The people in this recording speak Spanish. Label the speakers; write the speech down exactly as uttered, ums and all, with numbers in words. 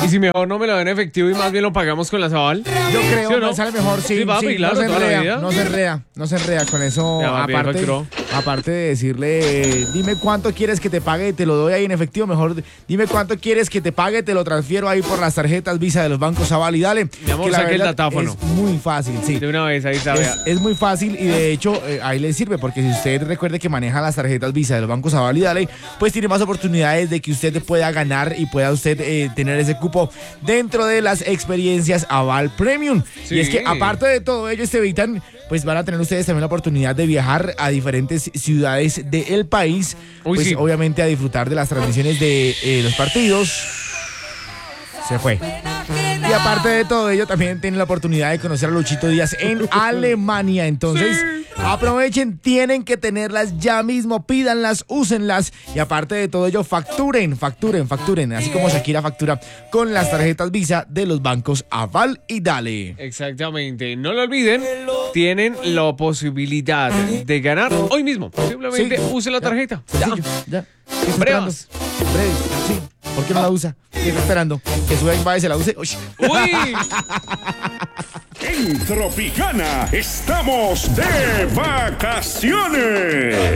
Speaker 1: ¿Y si mejor no me lo den efectivo y más bien lo pagamos con la Zaval?
Speaker 2: Yo creo
Speaker 1: ¿Sí o
Speaker 2: que
Speaker 1: no?
Speaker 2: sale mejor, sí.
Speaker 1: Sí, papi,
Speaker 2: sí,
Speaker 1: claro,
Speaker 2: no se
Speaker 1: toda la
Speaker 2: enreda,
Speaker 1: vida.
Speaker 2: no se enreda, no se enreda con eso.
Speaker 1: Ya, más bien
Speaker 2: Aparte,
Speaker 1: facturó.
Speaker 2: aparte de decirle, eh, dime cuánto quieres que te pague y te lo doy ahí en efectivo, mejor dime cuánto quieres que te pague, te lo transfiero ahí por las tarjetas Visa de los bancos Zaval y dale.
Speaker 1: Mi amor,
Speaker 2: que la
Speaker 1: saque el
Speaker 2: verdad
Speaker 1: datáfono.
Speaker 2: Es muy fácil, sí.
Speaker 1: De una vez, ahí está. vea.
Speaker 2: Es, es muy fácil y de hecho eh, ahí le sirve porque si usted recuerde que maneja las tarjetas Visa de los bancos Zaval y Dale, pues tiene más oportunidades de que usted pueda ganar y pueda usted eh, tener ese cupo dentro de las experiencias Aval Premium.
Speaker 1: Sí.
Speaker 2: Y es que aparte de todo ello, este evitan, pues van a tener ustedes también la oportunidad de viajar a diferentes ciudades del país,
Speaker 1: Uy,
Speaker 2: pues
Speaker 1: sí.
Speaker 2: obviamente a disfrutar de las transmisiones de eh, los partidos. Se fue. Y aparte de todo ello, también tienen la oportunidad de conocer a Luchito Díaz en Alemania. Entonces, aprovechen, tienen que tenerlas ya mismo, pídanlas, úsenlas. Y aparte de todo ello, facturen, facturen, facturen. Así como Shakira factura con las tarjetas Visa de los bancos Aval y Dale.
Speaker 1: Exactamente. No lo olviden, tienen la posibilidad de ganar hoy mismo. Simplemente
Speaker 2: Sí.
Speaker 1: use la tarjeta. Ya.
Speaker 2: Sencillo, ya. ¿Qué está esperando?
Speaker 1: Brevas.
Speaker 2: Breves, sí. ¿Por qué no la usa? ¿Qué está esperando? Que suba y se la use. Uy.
Speaker 1: Uy.
Speaker 3: En Tropicana estamos de vacaciones.